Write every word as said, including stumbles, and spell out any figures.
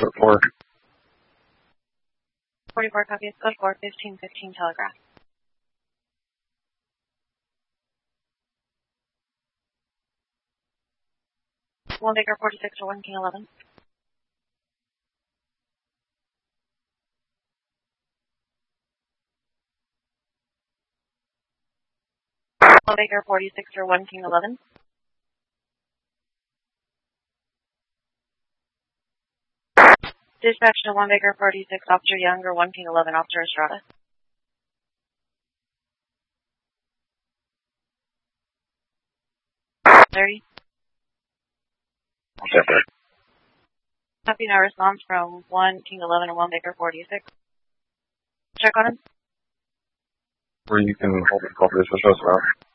Code four. forty-four copies, code four, fifteen fifteen telegraph. One Baker forty-six or one King eleven. One Baker forty-six or one King eleven. Dispatch to one Baker forty-six, Officer Young or one King eleven, Officer Estrada. thirty. Set there. Copy, no response from one King eleven and one Baker forty-six. Check on him. Where you can hold the call for this, show us around.